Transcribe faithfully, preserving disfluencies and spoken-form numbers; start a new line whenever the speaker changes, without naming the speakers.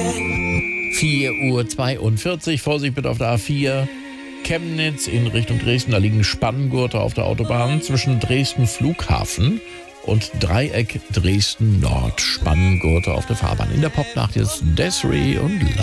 vier Uhr zweiundvierzig, Vorsicht bitte auf der A vier. Chemnitz in Richtung Dresden, da liegen Spanngurte auf der Autobahn zwischen Dresden Flughafen und Dreieck Dresden Nord. Spanngurte auf der Fahrbahn. In der Popnacht jetzt Desiree und Love.